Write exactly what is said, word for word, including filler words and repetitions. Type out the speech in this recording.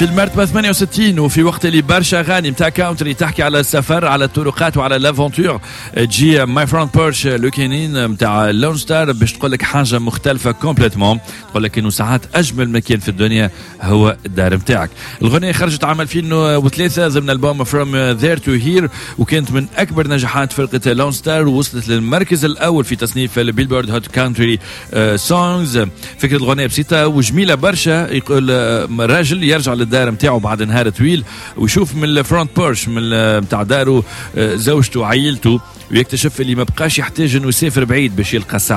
في المرتبة ثمانية وستين، وفي وقت اللي برشا أغاني متاع كاونتري تحكي على السفر، على الطرقات وعلى لافونتور، تجي ماي فرونت بورش لوكينين متاع لون ستار باش تقول لك حاجة مختلفة كومبليتمون، تقول لك إنه ساعات أجمل مكان في الدنيا هو الدار متاعك. الغنية خرجت عام ألفين وثلاثة ضمن ألبوم From There to Here، وكانت من أكبر نجاحات فرقة لون ستار، ووصلت للمركز الأول في تصنيف البيلبورد هوت كاونتري سونجز. فكرة الغنية بسيطة وجميلة برشا. يقول راجل يرجع للدار متاعه بعد نهار طويل ويشوف من الفرونت بورش من متاع داره زوجته وعائلته، ويكتشف اللي ما بقاش يحتاج انه يسافر بعيد باش يلقى السعادة.